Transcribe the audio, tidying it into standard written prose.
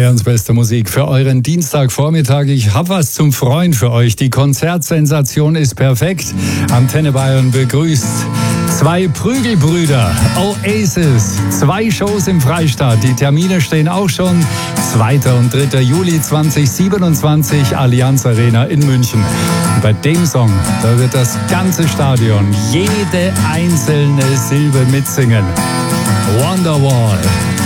Bayerns beste Musik für euren Dienstagvormittag. Ich habe was zum Freuen für euch. Die Konzertsensation ist perfekt. Antenne Bayern begrüßt zwei Prügelbrüder, Oasis. 2 Shows im Freistaat. Die Termine stehen auch schon. 2. und 3. Juli 2027, Allianz Arena in München. Und bei dem Song, da wird das ganze Stadion, jede einzelne Silbe mitsingen. Wonderwall.